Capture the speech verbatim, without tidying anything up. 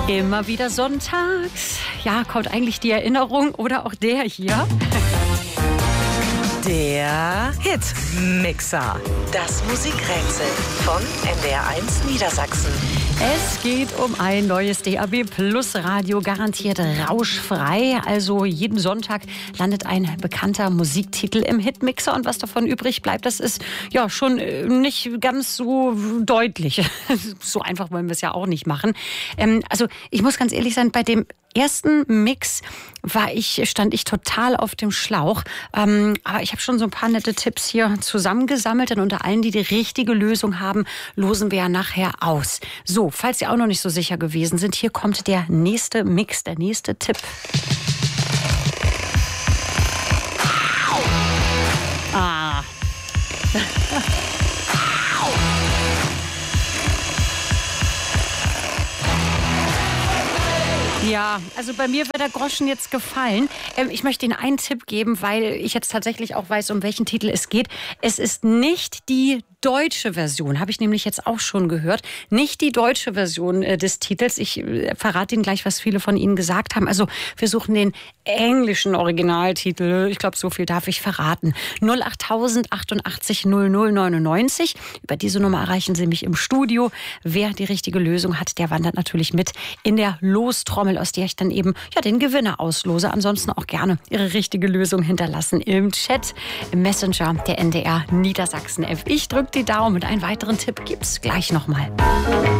Immer wieder sonntags. Ja, kommt eigentlich die Erinnerung oder auch der hier. Der Hitmixer. Das Musikrätsel von N D R eins Niedersachsen. Es geht um ein neues D A B Plus Radio, garantiert rauschfrei. Also jeden Sonntag landet ein bekannter Musiktitel im Hitmixer. Und was davon übrig bleibt, das ist ja schon nicht ganz so deutlich. So einfach wollen wir es ja auch nicht machen. Ähm, also ich muss ganz ehrlich sein, bei dem ersten Mix war ich, stand ich total auf dem Schlauch. Ähm, aber ich habe schon so ein paar nette Tipps hier zusammengesammelt. Denn unter allen, die die richtige Lösung haben, losen wir ja nachher aus. So, falls Sie auch noch nicht so sicher gewesen sind, hier kommt der nächste Mix, der nächste Tipp. Ah. Ja, also bei mir wird der Groschen jetzt gefallen. Ähm, ich möchte Ihnen einen Tipp geben, weil ich jetzt tatsächlich auch weiß, um welchen Titel es geht. Es ist nicht die deutsche Version, habe ich nämlich jetzt auch schon gehört. Nicht die deutsche Version äh, des Titels. Ich äh, verrate Ihnen gleich, was viele von Ihnen gesagt haben. Also wir suchen den englischen Originaltitel. Ich glaube, so viel darf ich verraten. null achttausend achtundachtzig null null neunundneunzig. Über diese Nummer erreichen Sie mich im Studio. Wer die richtige Lösung hat, der wandert natürlich mit in der Lostrommel, aus der ich dann eben ja, den Gewinner auslose. Ansonsten auch gerne Ihre richtige Lösung hinterlassen im Chat, im Messenger der N D R Niedersachsen F. Ich drücke die Daumen und einen weiteren Tipp gibt's gleich nochmal.